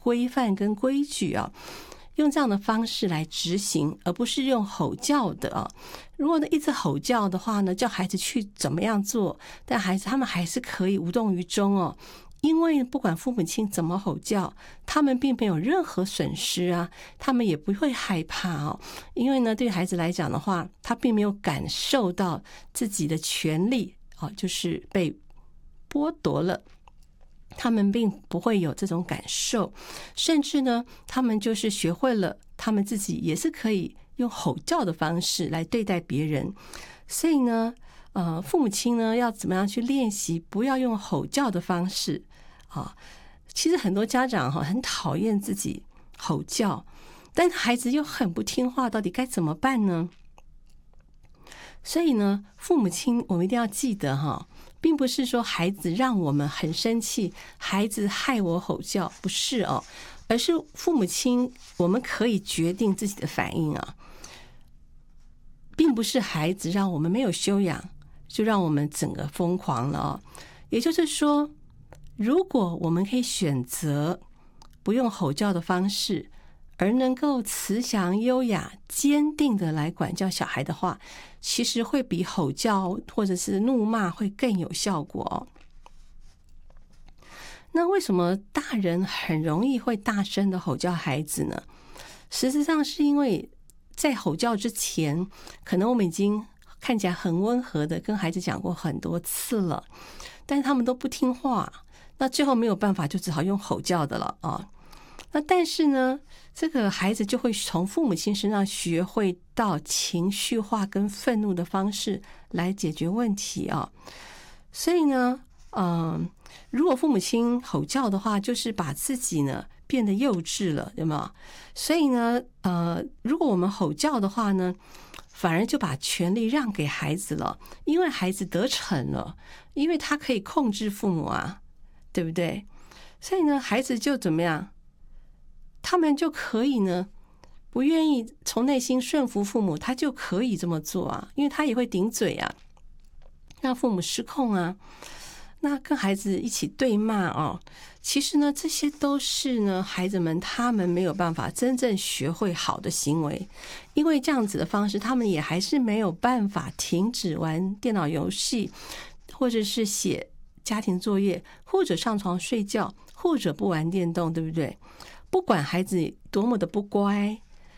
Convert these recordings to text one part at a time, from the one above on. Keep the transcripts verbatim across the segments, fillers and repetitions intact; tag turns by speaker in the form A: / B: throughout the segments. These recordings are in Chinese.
A: 规范跟规矩啊，用这样的方式来执行，而不是用吼叫的啊。如果呢一直吼叫的话呢，叫孩子去怎么样做，但孩子他们还是可以无动于衷哦。因为不管父母亲怎么吼叫，他们并没有任何损失啊，他们也不会害怕哦。因为呢，对孩子来讲的话，他并没有感受到自己的权利哦，就是被剥夺了。他们并不会有这种感受，甚至呢，他们就是学会了，他们自己也是可以用吼叫的方式来对待别人。所以呢，呃，父母亲呢要怎么样去练习，不要用吼叫的方式啊。其实很多家长哈很讨厌自己吼叫，但孩子又很不听话，到底该怎么办呢？所以呢，父母亲我们一定要记得哈，并不是说孩子让我们很生气，孩子害我吼叫，不是哦，而是父母亲我们可以决定自己的反应啊，并不是孩子让我们没有修养，就让我们整个疯狂了哦。也就是说，如果我们可以选择不用吼叫的方式，而能够慈祥优雅坚定的来管教小孩的话，其实会比吼叫或者是怒骂会更有效果哦。那为什么大人很容易会大声的吼叫孩子呢？实际上是因为在吼叫之前，可能我们已经看起来很温和的跟孩子讲过很多次了，但是他们都不听话，那最后没有办法，就只好用吼叫的了啊。那但是呢，这个孩子就会从父母亲身上学会到情绪化跟愤怒的方式来解决问题啊。所以呢，嗯，如果父母亲吼叫的话，就是把自己呢变得幼稚了，有没有？所以呢，呃，如果我们吼叫的话呢，反而就把权力让给孩子了，因为孩子得逞了，因为他可以控制父母啊，对不对？所以呢，孩子就怎么样？他们就可以呢，不愿意从内心顺服父母，他就可以这么做啊，因为他也会顶嘴啊，让父母失控啊，那跟孩子一起对骂哦。其实呢，这些都是呢，孩子们他们没有办法真正学会好的行为，因为这样子的方式，他们也还是没有办法停止玩电脑游戏，或者是写家庭作业，或者上床睡觉，或者不玩电动，对不对？不管孩子多么的不乖，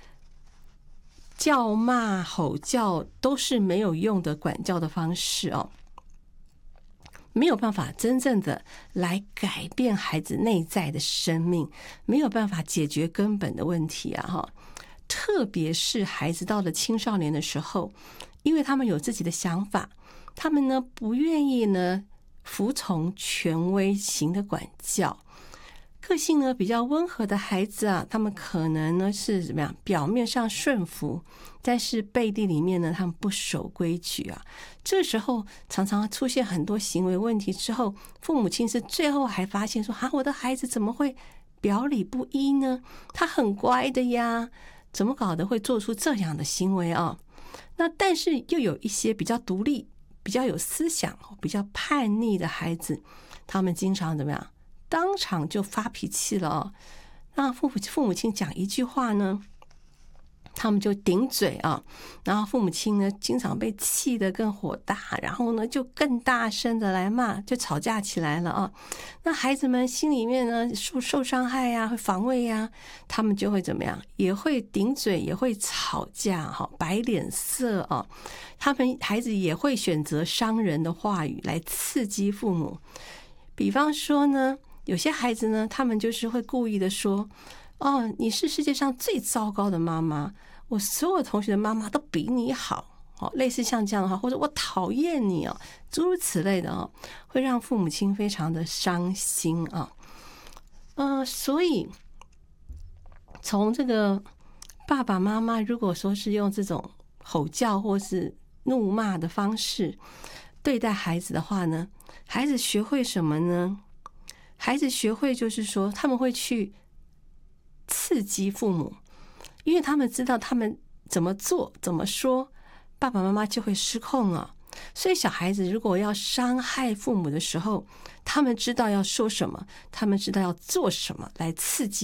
A: 叫骂吼叫都是没有用的管教的方式哦，没有办法真正的来改变孩子内在的生命，没有办法解决根本的问题啊哈。特别是孩子到了青少年的时候，因为他们有自己的想法，他们呢不愿意呢服从权威型的管教。个性呢比较温和的孩子啊，他们可能呢是怎么样？表面上顺服，但是背地里面呢，他们不守规矩啊。这时候常常出现很多行为问题之后，父母亲是最后还发现说：“啊，我的孩子怎么会表里不一呢？他很乖的呀，怎么搞得会做出这样的行为啊？”那但是又有一些比较独立、比较有思想、比较叛逆的孩子，他们经常怎么样？当场就发脾气了哦。那父母父母亲讲一句话呢，他们就顶嘴啊，然后父母亲呢经常被气得更火大，然后呢就更大声的来骂，就吵架起来了啊。那孩子们心里面呢受受伤害呀、啊，会防卫呀、啊，他们就会怎么样？也会顶嘴，也会吵架哈，摆脸色啊。他们孩子也会选择伤人的话语来刺激父母，比方说呢。有些孩子呢，他们就是会故意的说：“哦，你是世界上最糟糕的妈妈，我所有同学的妈妈都比你好。”哦，类似像这样的话，或者我讨厌你哦，诸如此类的哦，会让父母亲非常的伤心啊。呃，所以从这个爸爸妈妈如果说是用这种吼叫或是怒骂的方式对待孩子的话呢，孩子学会什么呢？孩子学会就是说，他们会去刺激父母，因为他们知道他们怎么做、怎么说，爸爸妈妈就会失控了。所以小孩子如果要伤害父母的时候，他们知道要说什么，他们知道要做什么来刺激